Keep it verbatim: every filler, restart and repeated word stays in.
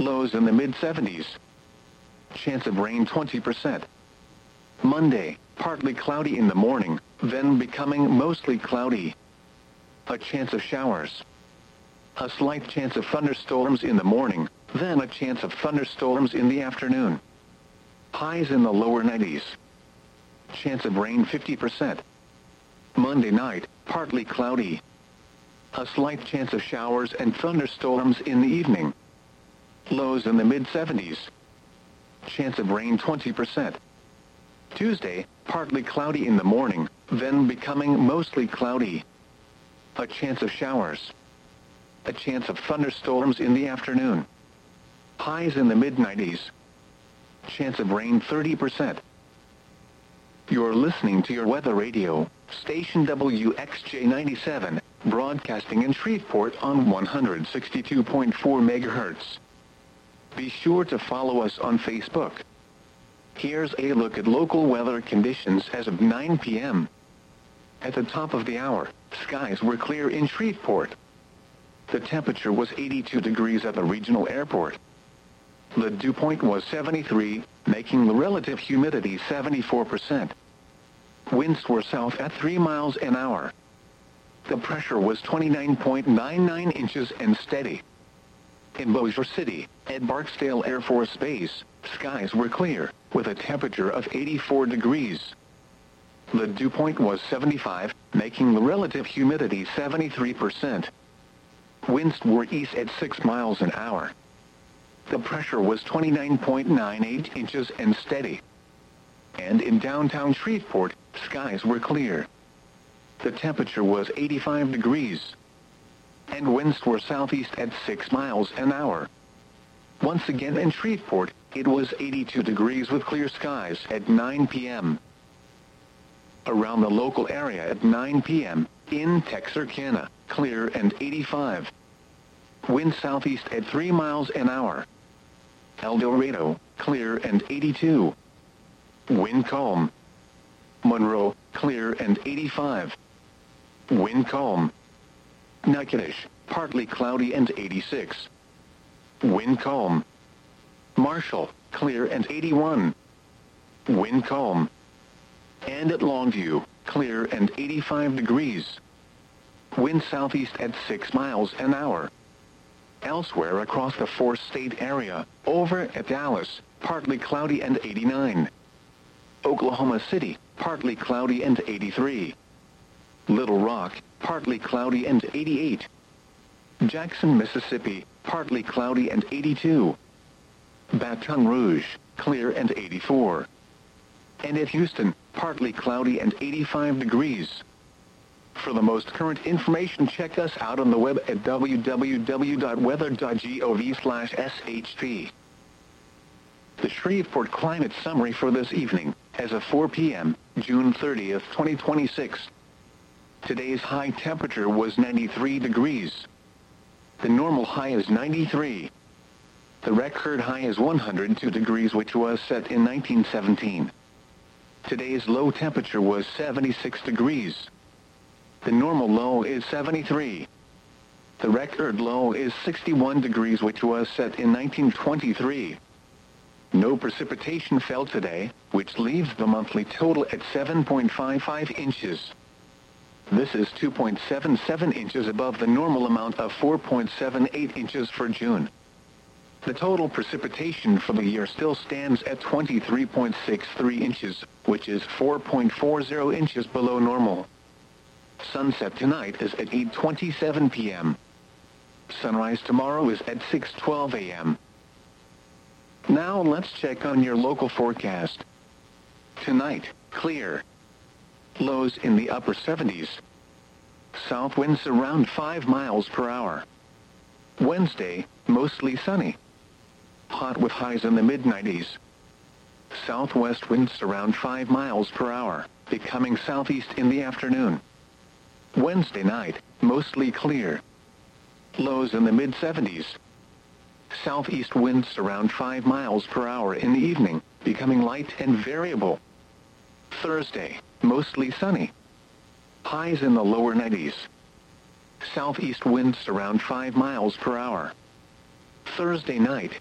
Lows in the mid seventies. Chance of rain twenty percent. Monday, partly cloudy in the morning, then becoming mostly cloudy. A chance of showers. A slight chance of thunderstorms in the morning, then a chance of thunderstorms in the afternoon. Highs in the lower nineties. Chance of rain fifty percent. Monday night, partly cloudy. A slight chance of showers and thunderstorms in the evening. Lows in the mid seventies. Chance of rain twenty percent. Tuesday, partly cloudy in the morning, then becoming mostly cloudy. A chance of showers. A chance of thunderstorms in the afternoon. Highs in the mid nineties. Chance of rain thirty percent. You're listening to your weather radio, station W X J ninety-seven, broadcasting in Shreveport on one hundred sixty-two point four megahertz. Be sure to follow us on Facebook. Here's a look at local weather conditions as of nine p m At the top of the hour, skies were clear in Shreveport. The temperature was eighty-two degrees at the regional airport. The dew point was seventy-three, making the relative humidity seventy-four percent. Winds were south at three miles an hour. The pressure was twenty-nine point nine nine inches and steady. In Bossier City, at Barksdale Air Force Base, skies were clear, with a temperature of eighty-four degrees. The dew point was seventy-five, making the relative humidity seventy-three percent. Winds were east at six miles an hour. The pressure was twenty-nine point nine eight inches and steady. And in downtown Shreveport, skies were clear. The temperature was eighty-five degrees. And winds were southeast at six miles an hour. Once again in Shreveport, it was eighty-two degrees with clear skies at nine p m Around the local area at nine p m, in Texarkana, clear and eighty-five. Wind southeast at three miles an hour. El Dorado, clear and eighty-two. Wind calm. Monroe, clear and eighty-five. Wind calm. Natchitoches, partly cloudy and eighty-six. Wind calm. Marshall, clear and eighty-one. Wind calm. And at Longview, clear and eighty-five degrees. Wind southeast at six miles an hour. Elsewhere across the four-state area, over at Dallas, partly cloudy and eighty-nine. Oklahoma City, partly cloudy and eighty-three. Little Rock, partly cloudy and eighty-eight. Jackson, Mississippi, partly cloudy and eighty-two. Baton Rouge, clear and eighty-four. And at Houston, partly cloudy and eighty-five degrees. For the most current information, check us out on the web at w w w dot weather dot gov slash s h p. The Shreveport Climate Summary for this evening, as of four p m, June thirtieth, twenty twenty-six. Today's high temperature was ninety-three degrees. The normal high is ninety-three. The record high is one hundred two degrees, which was set in nineteen seventeen. Today's low temperature was seventy-six degrees. The normal low is seventy-three. The record low is sixty-one degrees, which was set in nineteen twenty-three. No precipitation fell today, which leaves the monthly total at seven point five five inches. This is two point seven seven inches above the normal amount of four point seven eight inches for June. The total precipitation for the year still stands at twenty-three point six three inches, which is four point four zero inches below normal. Sunset tonight is at eight twenty-seven p m Sunrise tomorrow is at six twelve a m Now let's check on your local forecast. Tonight, clear. Lows in the upper seventies. South winds around five miles per hour. Wednesday, mostly sunny. Hot with highs in the mid nineties. Southwest winds around five miles per hour, becoming southeast in the afternoon. Wednesday night, mostly clear. Lows in the mid seventies. Southeast winds around five miles per hour in the evening, becoming light and variable. Thursday, mostly sunny. Highs in the lower nineties. Southeast winds around five miles per hour. Thursday night,